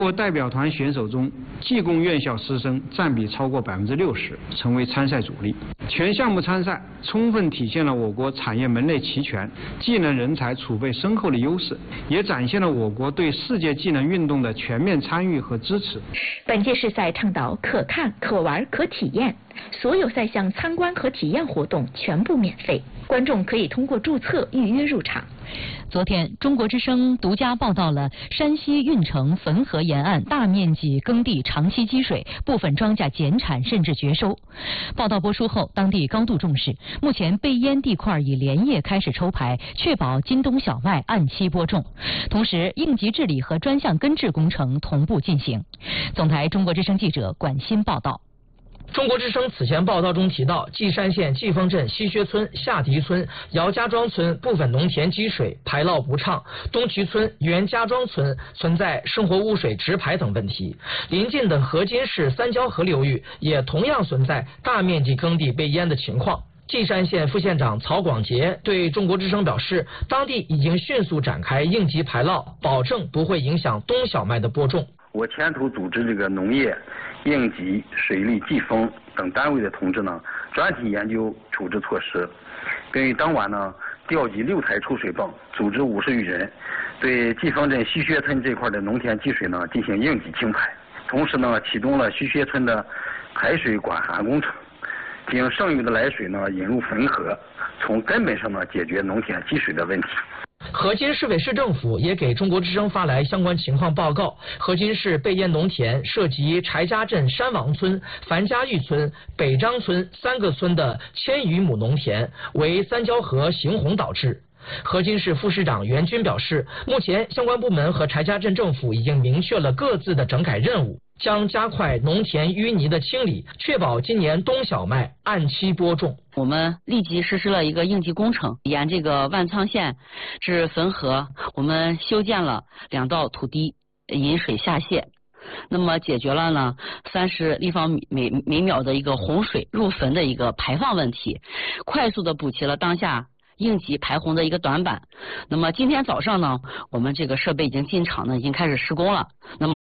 我代表团选手中，技工院校师生占比超过60%，成为参赛主力。全项目参赛，充分体现了我国产业门类齐全、技能人才储备深厚的优势，也展现了我国对世界技能运动的全面参与和支持。 本届试赛倡导可看、可玩、可体验，所有赛项参观和体验活动全部免费，观众可以通过注册预约入场。 昨天，中国之声独家报道了山西运城汾河沿岸大面积耕地长期积水，部分庄稼减产甚至绝收。报道播出后，当地高度重视，目前备淹地块已连夜开始抽排，确保今冬小麦按期播种。同时，应急治理和专项根治工程同步进行。总台中国之声记者管欣报道。 中国之声此前报道中提到，稷山县季风镇西薛村、下迪村、姚家庄村部分农田积水，排涝不畅；东渠村、袁家庄村存在生活污水直排等问题。邻近的河津市三交河流域也同样存在大面积耕地被淹的情况。稷山县副县长曹广杰对中国之声表示，当地已经迅速展开应急排涝，保证不会影响冬小麦的播种。 我牵头组织这个农业、应急、水利、季风等单位的同志呢，专题研究处置措施，并于当晚呢调集6台抽水泵，组织50余人，对季风镇西薛村这块的农田积水呢进行应急清排。同时呢，启动了西薛村的排水管涵工程，将剩余的来水呢引入汾河，从根本上呢解决农田积水的问题。 河津市委市政府也给中国之声发来相关情况报告。河津市被淹农田涉及柴家镇山王村、樊家峪村、北张村3个村的1000余亩农田，为三交河行洪导致。河津市副市长袁军表示，目前相关部门和柴家镇政府已经明确了各自的整改任务，将加快农田淤泥的清理，确保今年冬小麦按期播种。 我们立即实施了一个应急工程，沿这个万沧县至汾河，我们修建了2道土堤引水下泄，那么解决了呢30立方米每秒的一个洪水入汾的一个排放问题，快速的补齐了当下应急排洪的一个短板。那么今天早上呢，我们这个设备已经进场呢，已经开始施工了。那么